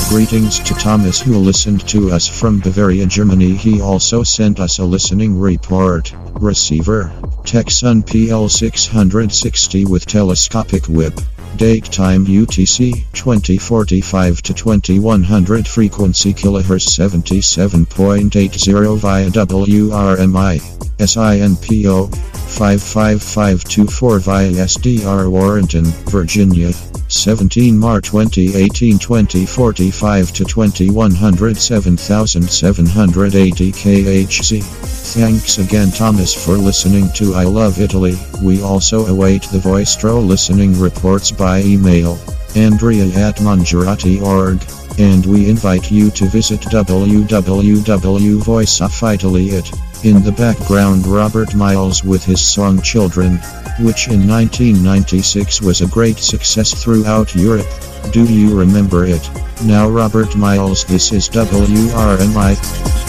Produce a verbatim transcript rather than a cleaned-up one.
Greetings to Thomas who listened to us from Bavaria, Germany. He also sent us a listening report. Receiver, Texan P L six sixty with telescopic whip. Date time U T C twenty forty-five to twenty-one hundred. Frequency kilohertz seventy-seven point eight zero via W R M I. S I N P O five five five two four via S D R Warrenton, Virginia. seventeen March twenty eighteen. Twenty forty-five to twenty-one hundred. seven thousand seven hundred eighty K H Z. Thanks again Thomas for listening to I Love Italy. We also await the Voistro listening reports by email, Andrea at mangiarati dot org, and we invite you to visit w w w dot voice of italy dot it. In the background, Robert Miles with his song Children, which in nineteen ninety-six was a great success throughout Europe. Do you remember it? Now Robert Miles, this is W R M I.